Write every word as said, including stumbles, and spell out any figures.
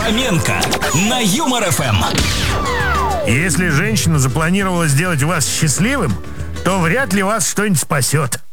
Фоменко на Юмор эф эм. Если женщина запланировала сделать вас счастливым, то вряд ли вас что-нибудь спасет.